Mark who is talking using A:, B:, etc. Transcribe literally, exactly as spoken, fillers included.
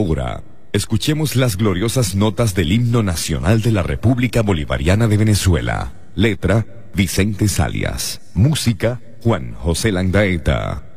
A: ahora, escuchemos las gloriosas notas del himno nacional de la República Bolivariana de Venezuela. Letra, Vicente Salias. Música, Juan José Landaeta.